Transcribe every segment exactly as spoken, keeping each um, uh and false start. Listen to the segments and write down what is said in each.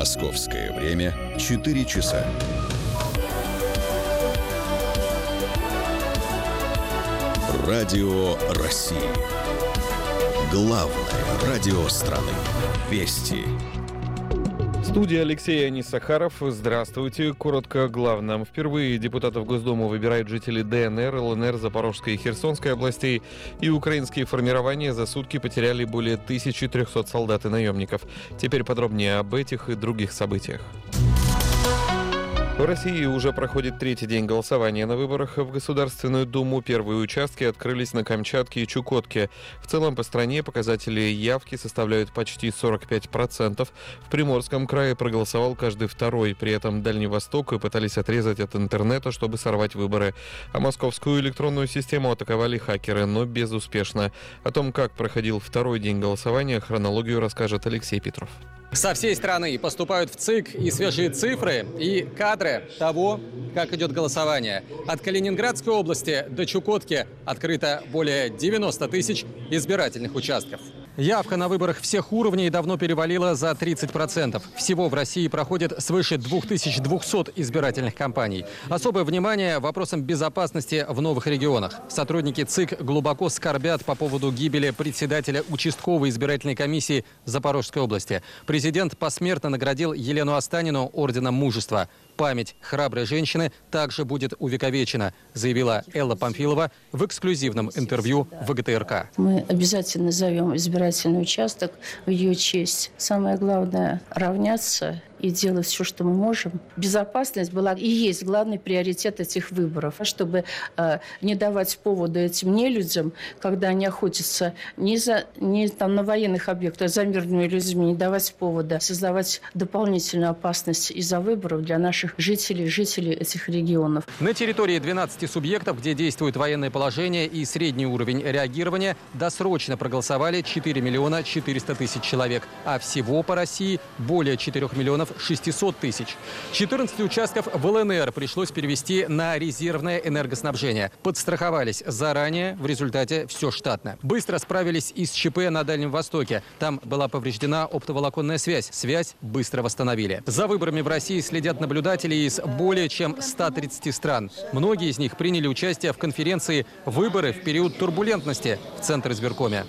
Московское время четыре часа. Радио России. Главное радио страны. Вести. Студия Алексей Анис-Сахаров. Здравствуйте. Коротко о главном. Впервые депутатов Госдумы выбирают жители ДНР, ЛНР, Запорожской и Херсонской областей. И украинские формирования за сутки потеряли более тысячи трехсот солдат и наемников. Теперь подробнее об этих и других событиях. В России уже проходит третий день голосования на выборах в Государственную Думу. Первые участки открылись на Камчатке и Чукотке. В целом по стране показатели явки составляют почти сорок пять процентов. В Приморском крае проголосовал каждый второй. При этом Дальний Восток пытались отрезать от интернета, чтобы сорвать выборы. А московскую электронную систему атаковали хакеры, но безуспешно. О том, как проходил второй день голосования, хронологию расскажет Алексей Петров. Со всей страны поступают в ЦИК и свежие цифры, и кадры того, как идет голосование. От Калининградской области до Чукотки открыто более девяноста тысяч избирательных участков. Явка на выборах всех уровней давно перевалила за тридцать процентов. Всего в России проходит свыше двух тысяч двухсот избирательных кампаний. Особое внимание вопросам безопасности в новых регионах. Сотрудники ЦИК глубоко скорбят по поводу гибели председателя участковой избирательной комиссии Запорожской области. Президент посмертно наградил Елену Останину орденом Мужества. Память храброй женщины также будет увековечена, заявила Элла Памфилова в эксклюзивном интервью в ВГТРК. Мы обязательно назовем избирательный участок в ее честь. Самое главное – равняться и делать все, что мы можем. Безопасность была и есть главный приоритет этих выборов, чтобы э, не давать повода этим нелюдям, когда они охотятся не, за, не там, на военных объектах, а за мирными людьми, не давать повода создавать дополнительную опасность из-за выборов для наших жителей, жителей этих регионов. На территории двенадцати субъектов, где действует военное положение и средний уровень реагирования, досрочно проголосовали четыре миллиона четыреста тысяч человек, а всего по России более четырёх миллионов шестисот тысяч. четырнадцать участков в ЛНР пришлось перевести на резервное энергоснабжение. Подстраховались заранее, в результате все штатно. Быстро справились и с ЧП на Дальнем Востоке. Там была повреждена оптоволоконная связь. Связь быстро восстановили. За выборами в России следят наблюдатели из более чем ста тридцати стран. Многие из них приняли участие в конференции «Выборы в период турбулентности» в Центризбиркоме.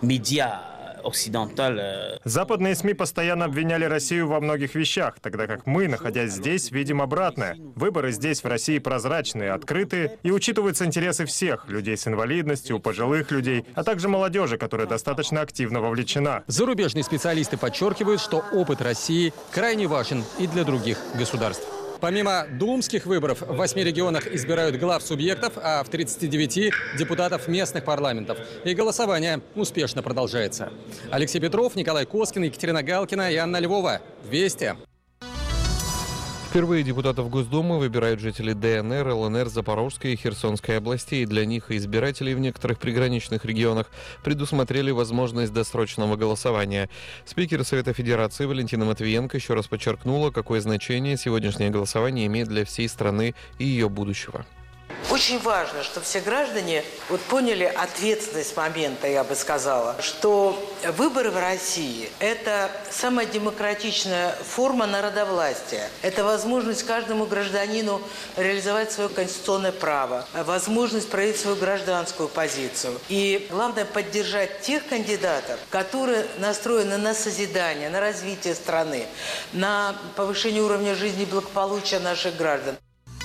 Западные СМИ постоянно обвиняли Россию во многих вещах, тогда как мы, находясь здесь, видим обратное. Выборы здесь, в России, прозрачные, открытые, и учитываются интересы всех – людей с инвалидностью, пожилых людей, а также молодежи, которая достаточно активно вовлечена. Зарубежные специалисты подчеркивают, что опыт России крайне важен и для других государств. Помимо думских выборов, в восьми регионах избирают глав субъектов, а в тридцати девяти – депутатов местных парламентов. И голосование успешно продолжается. Алексей Петров, Николай Коскин, Екатерина Галкина и Анна Львова. Вести. Впервые депутатов Госдумы выбирают жители ДНР, ЛНР, Запорожской и Херсонской областей. Для них и избирателей в некоторых приграничных регионах предусмотрели возможность досрочного голосования. Спикер Совета Федерации Валентина Матвиенко еще раз подчеркнула, какое значение сегодняшнее голосование имеет для всей страны и ее будущего. Очень важно, чтобы все граждане вот поняли ответственность момента, я бы сказала, что выборы в России – это самая демократичная форма народовластия. Это возможность каждому гражданину реализовать свое конституционное право, возможность проявить свою гражданскую позицию. И главное – поддержать тех кандидатов, которые настроены на созидание, на развитие страны, на повышение уровня жизни и благополучия наших граждан.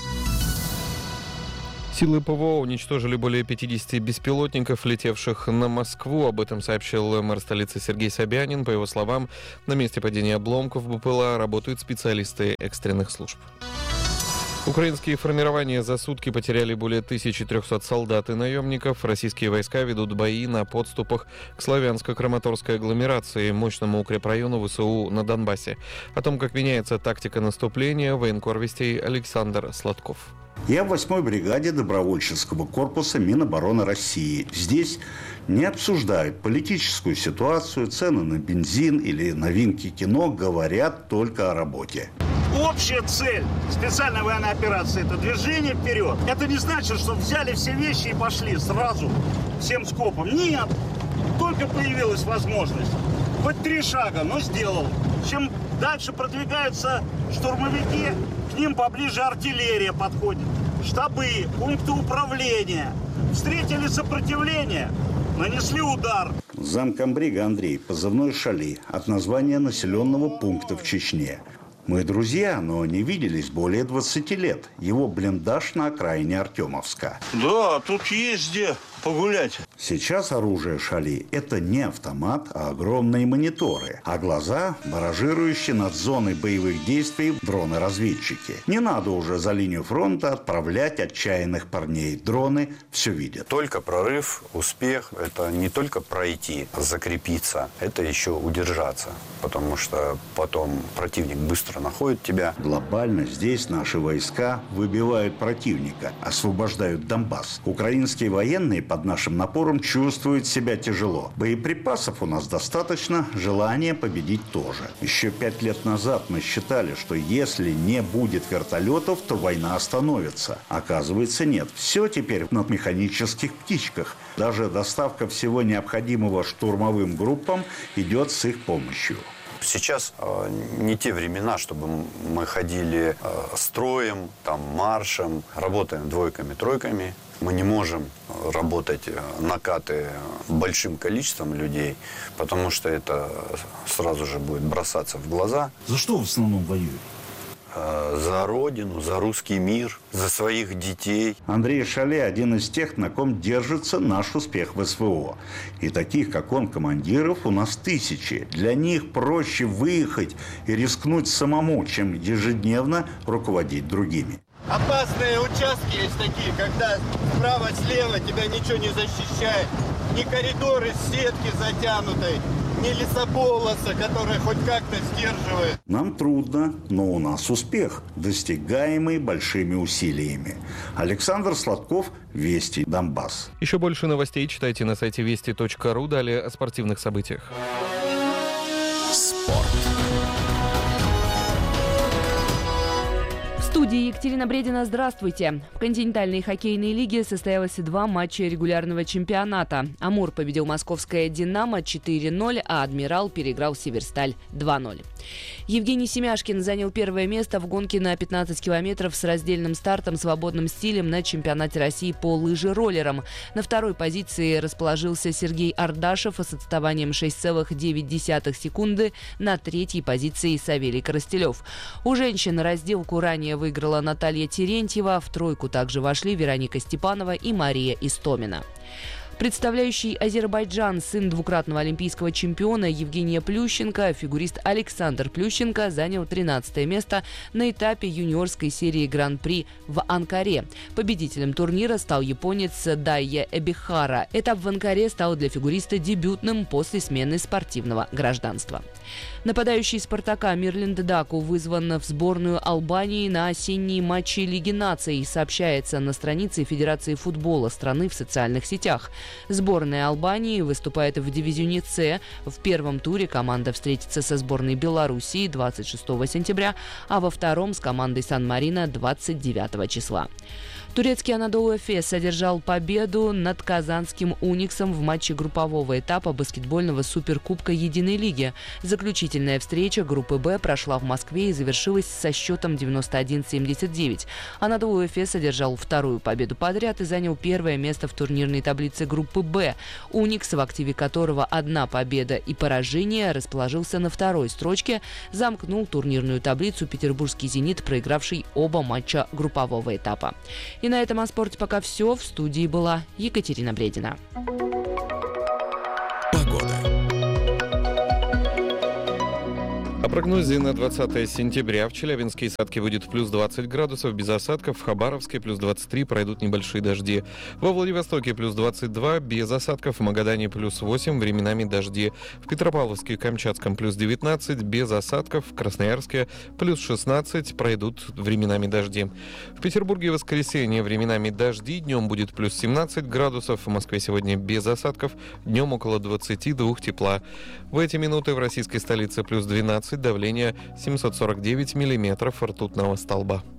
Силы ПВО уничтожили более пятидесяти беспилотников, летевших на Москву. Об этом сообщил мэр столицы Сергей Собянин. По его словам, на месте падения обломков БПЛА работают специалисты экстренных служб. Украинские формирования за сутки потеряли более тысячи трехсот солдат и наемников. Российские войска ведут бои на подступах к Славянско-Краматорской агломерации, мощному укрепрайону ВСУ на Донбассе. О том, как меняется тактика наступления, военкор Вестей Александр Сладков. Я в восьмой бригаде добровольческого корпуса Минобороны России. Здесь не обсуждают политическую ситуацию, цены на бензин или новинки кино, говорят только о работе. Общая цель специальной военной операции – это движение вперед. Это не значит, что взяли все вещи и пошли сразу всем скопом. Нет, только появилась возможность. Хоть три шага, но сделал. Чем дальше продвигаются штурмовики, к ним поближе артиллерия подходит. Штабы, пункты управления. Встретили сопротивление, нанесли удар. Замкомбрига Андрей, позывной «Шали», от названия населенного пункта в Чечне. Мы друзья, но не виделись более двадцати лет. Его блиндаж на окраине Артемовска. Да, тут есть где погулять. Сейчас оружие «Шали» – это не автомат, а огромные мониторы. А глаза – баражирующие над зоной боевых действий дроны-разведчики. Не надо уже за линию фронта отправлять отчаянных парней. Дроны все видят. Только прорыв, успех – это не только пройти, закрепиться, это еще удержаться. Потому что потом противник быстро находит тебя. Глобально здесь наши войска выбивают противника, освобождают Донбасс. Украинские военные под нашим напором чувствуют себя тяжело. Боеприпасов у нас достаточно, желание победить тоже. Еще пять лет назад мы считали, что если не будет вертолетов, то война остановится. Оказывается, нет. Все теперь на механических птичках. Даже доставка всего необходимого штурмовым группам идет с их помощью. Сейчас э, не те времена, чтобы мы ходили э, строем, там, маршем, работаем двойками, тройками. Мы не можем работать накаты большим количеством людей, потому что это сразу же будет бросаться в глаза. За что в основном воюют? За родину, за русский мир, за своих детей. Андрей Шали – один из тех, на ком держится наш успех в СВО. И таких, как он, командиров у нас тысячи. Для них проще выехать и рискнуть самому, чем ежедневно руководить другими. Опасные участки есть такие, когда справа-слева тебя ничего не защищает. Ни коридоры с сетки затянутой, ни лесополоса, которая хоть как-то сдерживает. Нам трудно, но у нас успех, достигаемый большими усилиями. Александр Сладков, Вести, Донбасс. Еще больше новостей читайте на сайте вести точка ру. Далее о спортивных событиях. Спорт. В студии Екатерина Бредина. Здравствуйте. В континентальной хоккейной лиге состоялось два матча регулярного чемпионата. Амур победил московское «Динамо» четыре ноль, а «Адмирал» переиграл «Северсталь» два ноль. Евгений Семяшкин занял первое место в гонке на пятнадцать километров с раздельным стартом свободным стилем на чемпионате России по лыжероллерам. На второй позиции расположился Сергей Ардашев с отставанием шесть целых девять десятых секунды. На третьей позиции Савелий Коростелев. У женщин разделку ранее выиграла Наталья Терентьева. В тройку также вошли Вероника Степанова и Мария Истомина. Представляющий Азербайджан, сын двукратного олимпийского чемпиона Евгения Плющенко, фигурист Александр Плющенко занял тринадцатое место на этапе юниорской серии Гран-при в Анкаре. Победителем турнира стал японец Дайя Эбихара. Этап в Анкаре стал для фигуриста дебютным после смены спортивного гражданства. Нападающий «Спартака» Мирлен Дедаку вызван в сборную Албании на осенние матчи Лиги наций, сообщается на странице Федерации футбола страны в социальных сетях. Сборная Албании выступает в дивизионе С. В первом туре команда встретится со сборной Белоруссии двадцать шестого сентября, а во втором с командой Сан-Марино двадцать девятого числа. Турецкий Анадолу Эфес одержал победу над казанским «Униксом» в матче группового этапа баскетбольного суперкубка Единой лиги. Заключительная встреча группы «Б» прошла в Москве и завершилась со счетом девяносто один семьдесят девять. Анадолу Эфес одержал вторую победу подряд и занял первое место в турнирной таблице группы «Б». «Уникс», в активе которого одна победа и поражение, расположился на второй строчке, замкнул турнирную таблицу петербургский «Зенит», проигравший оба матча группового этапа. И на этом о спорте пока все. В студии была Екатерина Бредина. О прогнозе на двадцатое сентября. В Челябинске и Сатке будет плюс двадцать градусов, без осадков. В Хабаровске плюс двадцать три, пройдут небольшие дожди. Во Владивостоке плюс двадцать два, без осадков. В Магадане плюс восемь, временами дожди. В Петропавловске и Камчатском плюс девятнадцать, без осадков. В Красноярске плюс шестнадцать, пройдут временами дожди. В Петербурге воскресенье, временами дожди. Днем будет плюс семнадцать градусов. В Москве сегодня без осадков. Днем около двадцати двух тепла. В эти минуты в российской столице плюс двенадцать, давление семьсот сорок девять миллиметров ртутного столба.